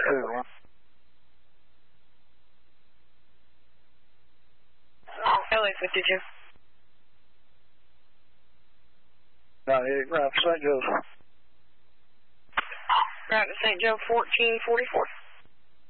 2-1. LA 52. 98, right to St. Joseph. Right to St. Joe, 1444.